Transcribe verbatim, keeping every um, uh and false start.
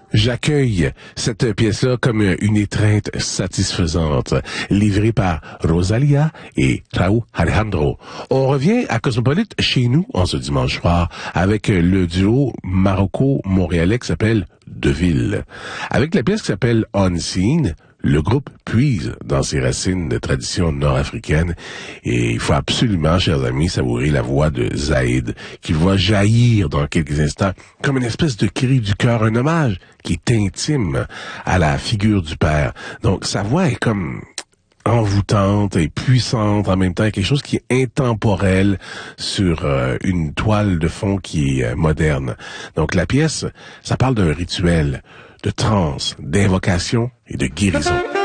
J'accueille cette pièce-là comme une étreinte satisfaisante, livrée par Rosalia et Raúl Alejandro. On revient à Cosmopolite chez nous en ce dimanche soir avec le duo maroco-montréalais qui s'appelle Deville. Avec la pièce qui s'appelle Unseen, le groupe puise dans ses racines de tradition nord-africaine et il faut absolument, chers amis, savourer la voix de Zaïd qui va jaillir dans quelques instants comme une espèce de cri du cœur, un hommage qui est intime à la figure du père. Donc sa voix est comme envoûtante et puissante en même temps, quelque chose qui est intemporel sur euh, une toile de fond qui est euh, moderne. Donc la pièce, ça parle d'un rituel de transe, d'invocation et de guérison.